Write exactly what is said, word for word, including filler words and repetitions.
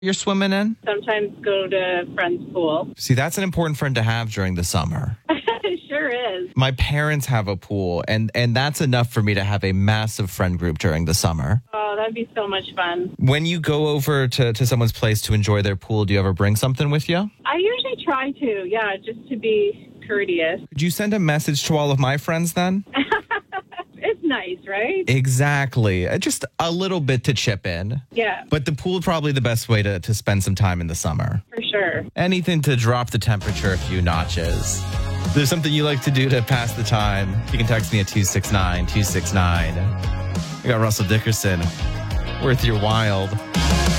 you're swimming in? Sometimes go to friend's pool. See, that's an important friend to have during the summer. It sure is. My parents have a pool, and, and that's enough for me to have a massive friend group during the summer. Oh, that'd be so much fun. When you go over to, to someone's place to enjoy their pool, do you ever bring something with you? I usually try to, yeah, just to be courteous. Could you send a message to all of my friends then? It's nice, right? Exactly. Uh, Just a little bit to chip in. Yeah, But the pool probably the best way to, to spend some time in the summer. for sure. Anything to drop the temperature a few notches. If there's something you like to do to pass the time, you can text me at two six nine, two six nine. I got Russell Dickerson. Worth your wild.